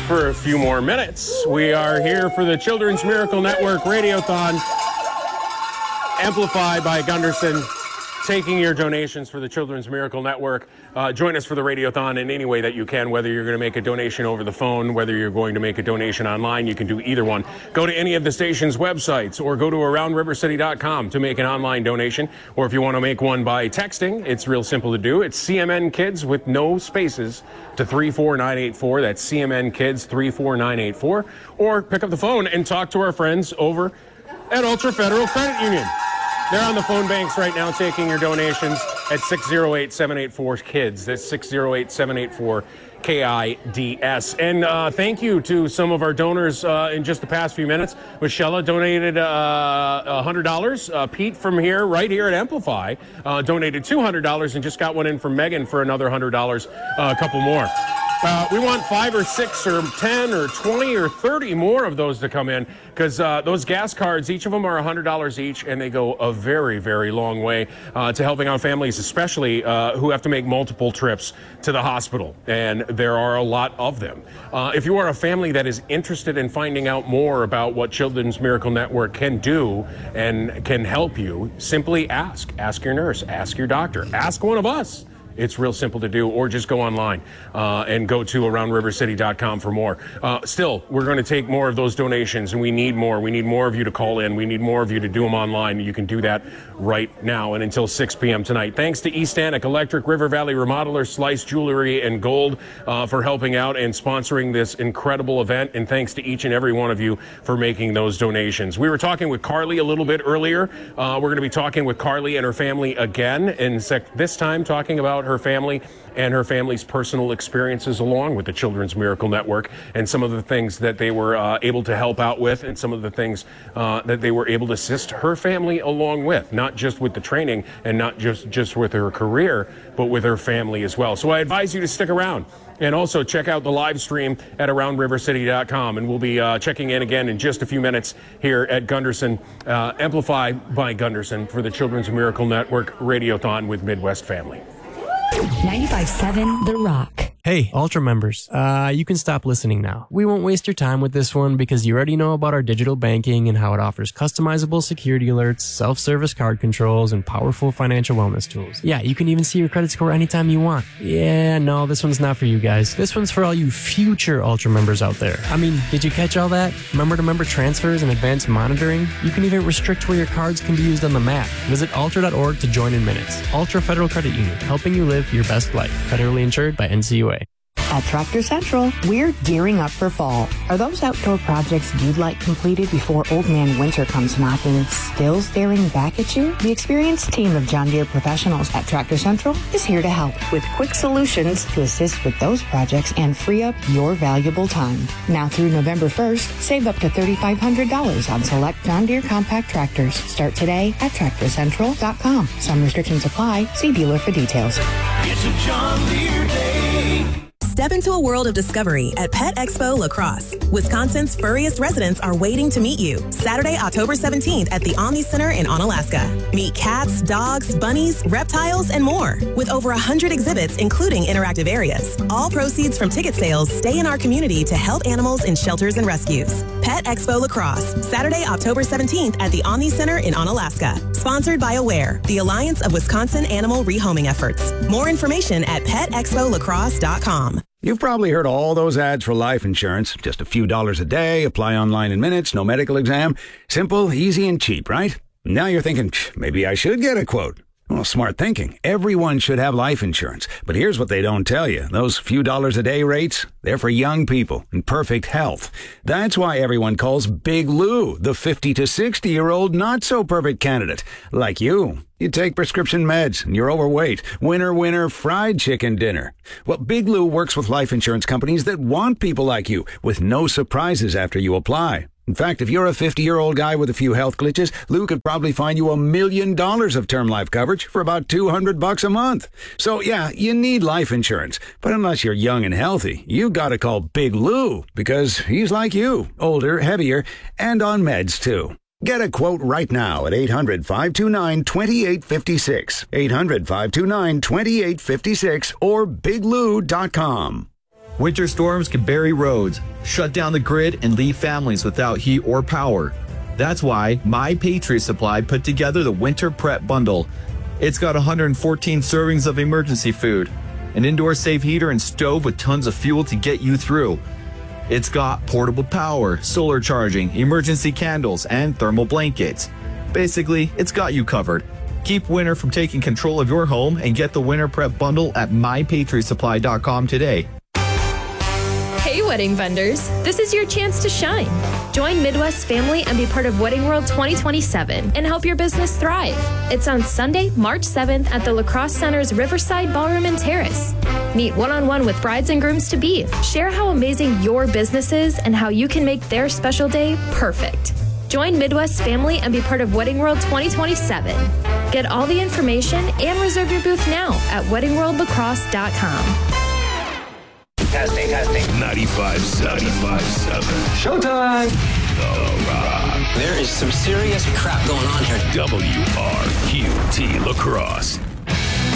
for a few more minutes. We are here for the Children's Miracle Network Radiothon, amplified by Gunderson, taking your donations for the Children's Miracle Network. Join us for the Radiothon in any way that you can, whether you're going to make a donation over the phone, whether you're going to make a donation online. You can do either one. Go to any of the station's websites or go to AroundRiverCity.com to make an online donation. Or if you want to make one by texting, it's real simple to do. It's CMN Kids with no spaces to 34984. That's CMN Kids 34984. Or pick up the phone and talk to our friends over at Ultra Federal Credit Union. They're on the phone banks right now taking your donations at 608-784-KIDS. That's 608-784-KIDS. And thank you to some of our donors in just the past few minutes. Michelle donated $100. Pete from here, right here at Amplify, donated $200 and just got one in from Megan for another $100, a couple more. We want 5 or 6 or 10 or 20 or 30 more of those to come in, because those gas cards, each of them are $100 each, and they go a very, very long way to helping out families, especially who have to make multiple trips to the hospital, and there are a lot of them. If you are a family that is interested in finding out more about what Children's Miracle Network can do and can help you, simply ask. Ask your nurse, ask your doctor, ask one of us. It's real simple to do, or just go online and go to AroundRiverCity.com for more. Still, we're going to take more of those donations, and we need more. We need more of you to call in. We need more of you to do them online. You can do that right now and until 6 p.m. tonight. Thanks to East Annick Electric, River Valley Remodeler, Slice Jewelry and Gold for helping out and sponsoring this incredible event. And thanks to each and every one of you for making those donations. We were talking with Carly a little bit earlier. We're going to be talking with Carly and her family again, and this time talking about her family and her family's personal experiences along with the Children's Miracle Network, and some of the things that they were able to help out with, and some of the things that they were able to assist her family along with, not just with the training and not just with her career, but with her family as well. So I advise you to stick around. And also check out the live stream at AroundRiverCity.com. And we'll be checking in again in just a few minutes here at Gunderson, Amplify by Gunderson, for the Children's Miracle Network Radiothon with Midwest Family. 95.7 The Rock. Hey, Ultra members, you can stop listening now. We won't waste your time with this one because you already know about our digital banking and how it offers customizable security alerts, self-service card controls, and powerful financial wellness tools. Yeah, you can even see your credit score anytime you want. Yeah, no, this one's not for you guys. This one's for all you future Ultra members out there. I mean, did you catch all that? Member-to-member transfers and advanced monitoring? You can even restrict where your cards can be used on the map. Visit ultra.org to join in minutes. Ultra Federal Credit Union, helping you live your best life. Federally insured by NCUA. At Tractor Central, we're gearing up for fall. Are those outdoor projects you'd like completed before Old Man Winter comes knocking still staring back at you? The experienced team of John Deere professionals at Tractor Central is here to help with quick solutions to assist with those projects and free up your valuable time. Now through November 1st, save up to $3,500 on select John Deere compact tractors. Start today at TractorCentral.com. Some restrictions apply. See dealer for details. It's a John Deere day. Step into a world of discovery at Pet Expo La Crosse. Wisconsin's furriest residents are waiting to meet you. Saturday, October 17th at the Omni Center in Onalaska. Meet cats, dogs, bunnies, reptiles, and more. With over 100 exhibits, including interactive areas. All proceeds from ticket sales stay in our community to help animals in shelters and rescues. Pet Expo La Crosse. Saturday, October 17th at the Omni Center in Onalaska. Sponsored by Aware, the Alliance of Wisconsin Animal Rehoming Efforts. More information at petexpoliacrosse.com. You've probably heard all those ads for life insurance. Just a few dollars a day, apply online in minutes, no medical exam. Simple, easy, and cheap, right? Now you're thinking, maybe I should get a quote. Well, smart thinking. Everyone should have life insurance. But here's what they don't tell you. Those few dollars a day rates, they're for young people in perfect health. That's why everyone calls Big Lou the 50 to 60-year-old not-so-perfect candidate. Like you. You take prescription meds, and you're overweight. Winner, winner, fried chicken dinner. Well, Big Lou works with life insurance companies that want people like you, with no surprises after you apply. In fact, if you're a 50-year-old guy with a few health glitches, Lou could probably find you $1 million of term life coverage for about $200 a month. So, yeah, you need life insurance. But unless you're young and healthy, you gotta call Big Lou, because he's like you, older, heavier, and on meds, too. Get a quote right now at 800-529-2856, 800-529-2856, or biglou.com. Winter storms can bury roads, shut down the grid, and leave families without heat or power. That's why My Patriot Supply put together the Winter Prep Bundle. It's got 114 servings of emergency food, an indoor safe heater and stove with tons of fuel to get you through. It's got portable power, solar charging, emergency candles, and thermal blankets. Basically, it's got you covered. Keep winter from taking control of your home and get the Winter Prep Bundle at mypatriotsupply.com today. Hey, wedding vendors, this is your chance to shine. Join Midwest family and be part of Wedding World 2027 and help your business thrive. It's on Sunday, March 7th at the La Crosse Center's Riverside Ballroom and Terrace. Meet one-on-one with brides and grooms to be. Share how amazing your business is and how you can make their special day perfect. Join Midwest family and be part of Wedding World 2027. Get all the information and reserve your booth now at weddingworldlacrosse.com. Testing. 95.7. Showtime. The Rock. There is some serious crap going on here. WRQT La Crosse.